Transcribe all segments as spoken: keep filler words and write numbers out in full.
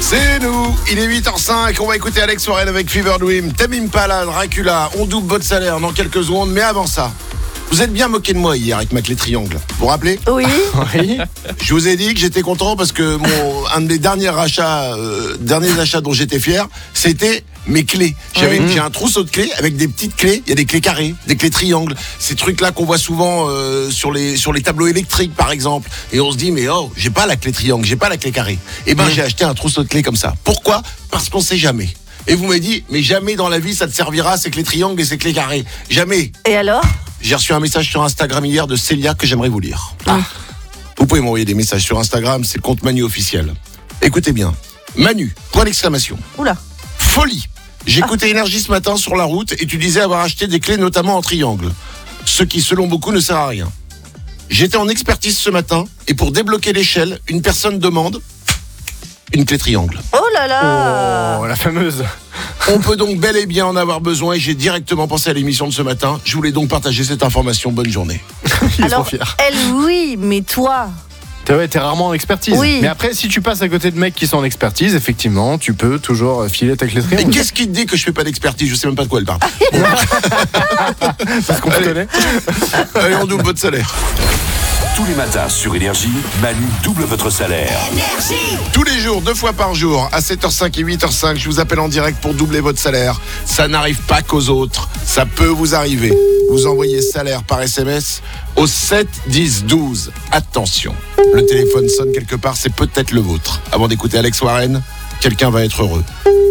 C'est nous, il est huit heures cinq, on va écouter Alex Warren avec Fever Dream, Tame Impala, Dracula, on double votre salaire dans quelques secondes, mais avant ça, vous êtes bien moqué de moi hier avec ma clé triangle, vous vous rappelez ? Oui. Oui. Je vous ai dit que j'étais content parce que mon, un de mes derniers achats, euh, derniers achats dont j'étais fier, c'était mes clés. J'avais, Oui. J'ai un trousseau de clés avec des petites clés, il y a des clés carrées, des clés triangles, ces trucs-là qu'on voit souvent euh, sur les sur les tableaux électriques par exemple, et on se dit mais oh, j'ai pas la clé triangle, j'ai pas la clé carrée. Et ben Mmh. j'ai acheté un trousseau de clés comme ça. Pourquoi ? Parce qu'on sait jamais. Et vous m'avez dit mais jamais dans la vie ça te servira ces clés triangles et ces clés carrées. Jamais. Et alors ? J'ai reçu un message sur Instagram hier de Célia que j'aimerais vous lire. Ah. Vous pouvez m'envoyer des messages sur Instagram, c'est le compte Manu officiel. Écoutez bien. Manu, point d'exclamation. Oula. Folie. J'écoutais Énergie ce matin sur la route et tu disais avoir acheté des clés notamment en triangle. Ce qui, selon beaucoup, ne sert à rien. J'étais en expertise ce matin et pour débloquer l'échelle, une personne demande une clé triangle. Oh là là. Oh, la fameuse. On peut donc bel et bien en avoir besoin et j'ai directement pensé à l'émission de ce matin. Je voulais donc partager cette information. Bonne journée. Il est Alors, trop fier. elle, oui, mais toi. T'es, ouais, t'es rarement en expertise. Oui. Mais après, si tu passes à côté de mecs qui sont en expertise, effectivement, tu peux toujours filer ta clé Mais triangle. qu'est-ce qui te dit que je fais pas d'expertise ? Je sais même pas de quoi elle parle. Parce qu'on te connaît. Allez, on double votre salaire. Tous les matins sur Énergie, Manu double votre salaire. Tous les jours, deux fois par jour, à sept heures cinq et huit heures cinq, je vous appelle en direct pour doubler votre salaire. Ça n'arrive pas qu'aux autres, ça peut vous arriver. Vous envoyez salaire par S M S au sept dix douze. Attention, le téléphone sonne quelque part, c'est peut-être le vôtre. Avant d'écouter Alex Warren, quelqu'un va être heureux.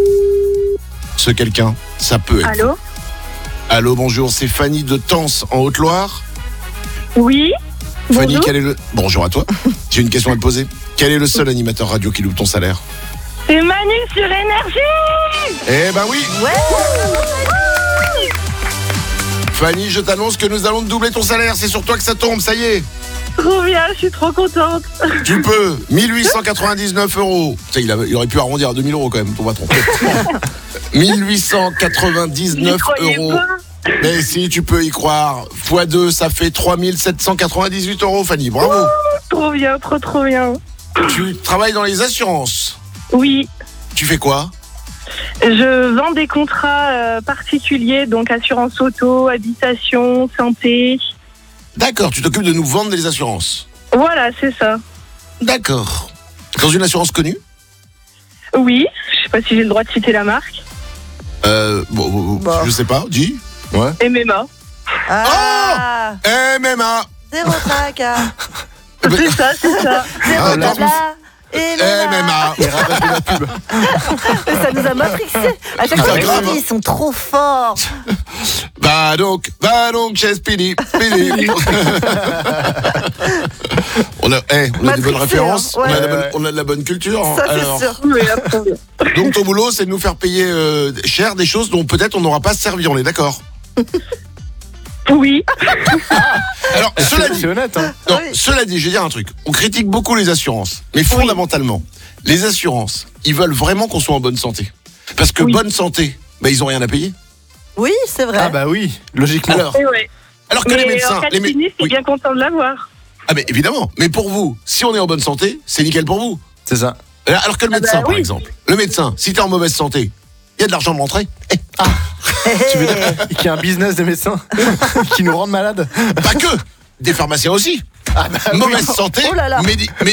Ce quelqu'un, ça peut être. Allô ? Allô, bonjour, c'est Fanny de Tence en Haute-Loire. Oui. Fanny, Bonjour. quel est le... Bonjour à toi. J'ai une question à te poser. Quel est le seul animateur radio qui loupe ton salaire ? C'est Manu sur Énergie. Eh ben oui. Ouais. Fanny, je t'annonce que nous allons te doubler ton salaire. C'est sur toi que ça tombe, ça y est. Trop bien, je suis trop contente. Tu peux. mille huit cent quatre-vingt-dix-neuf euros. Tu sais, il, avait- il aurait pu arrondir à deux mille euros quand même, ton patron. mille huit cent J'y quatre-vingt-dix-neuf croyais euros. pas. Mais si tu peux y croire. fois deux, ça fait trois mille sept cent quatre-vingt-dix-huit euros, Fanny. Bravo. Trop bien, trop trop bien. Tu travailles dans les assurances. Oui, Tu fais quoi ? je vends des contrats euh, particuliers, donc assurance auto, habitation, santé. D'accord, tu t'occupes de nous vendre des assurances. Voilà, c'est ça. D'accord. Dans une assurance connue ? Oui, je sais pas si j'ai le droit de citer la marque. Euh, bon, bon, Bon. je sais pas, dis. Ouais. M M A. Ah. M M A. Zéro tracas. C'est ça, c'est ça. Zéro Ah, blabla. Et M M A. Il rabat de la pub. Ça nous a matrixés. À chaque Ah, fois, grave, ils disent, ils sont trop forts. Va donc, va donc chez Speedy. Speedy. on a, eh, on a des bonnes Matrixé, références, hein. Ouais. on, a de la bonne, Ouais. on a de la bonne culture. hein. Ça, c'est Alors, sûr. Oui, absolument. donc ton boulot, c'est de nous faire payer euh, cher des choses dont peut-être on n'aura pas servi, on est d'accord. Oui. Alors, cela C'est dit, c'est honnête, hein. non, Oui. cela dit, je vais dire un truc. On critique beaucoup les assurances, mais fondamentalement, les assurances, ils veulent vraiment qu'on soit en bonne santé. Parce que Oui. bonne santé, bah, ils ont rien à payer. Oui, c'est vrai. Ah bah oui, logiquement. Alors, Et ouais. alors que Mais les médecins, en cas les de mé- sinistre, c'est oui. bien content de l'avoir. Ah mais évidemment, mais pour vous, si on est en bonne santé, c'est nickel pour vous. C'est ça. Alors que le Ah médecin, bah par oui. exemple, le médecin, si t'es en mauvaise santé, il y a de l'argent de rentrée. Eh, Tu veux dire qu'il y a un business des médecins qui nous rendent malades? pas que, des pharmaciens aussi. Ah bah oui. Mauvaise santé, Oh là là. médi-